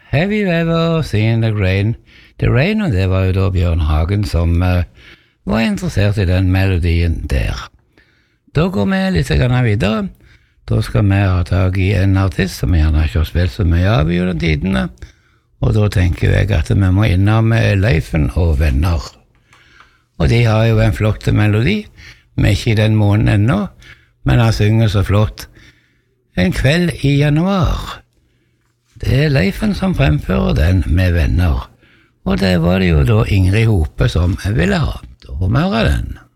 Have you ever seen the rain? The Rain, og det var jo da Bjørn Hagen som var interessert i den melodien der. Da går vi litt videre. Da skal vi ha tag i en artist som vi gjerne ikke har spilt så mye av i den tidene, og da tenker jeg at vi må innom Leifen og Venner. Og de har jo en flott melodi, vi er ikke i den måneden ennå, men han synger så flott En kveld i januar. Det er Leifen som fremfører den med Venner, og det var det jo da Ingrid Hope som ville ha. Da får vi høre den.